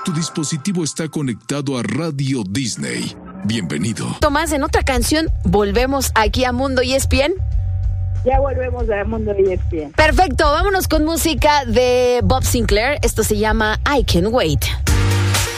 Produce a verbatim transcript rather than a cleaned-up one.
Tu dispositivo está conectado a Radio Disney. Bienvenido. Tomás, en otra canción, volvemos aquí a Mundo E S P N. Ya volvemos a Mundo E S P N. Perfecto, vámonos con música de Bob Sinclair. Esto se llama I Can Wait.